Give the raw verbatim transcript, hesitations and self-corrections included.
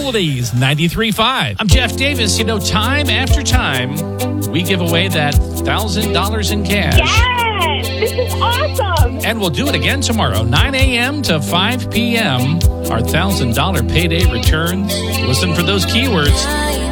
Oldies ninety-three point five. I'm Jeff Davis. You know, time after time, we give away that one thousand dollars in cash. Yes! This is awesome! And we'll do it again tomorrow, nine a.m. to five p.m. Our one thousand dollars payday returns. Listen for those keywords.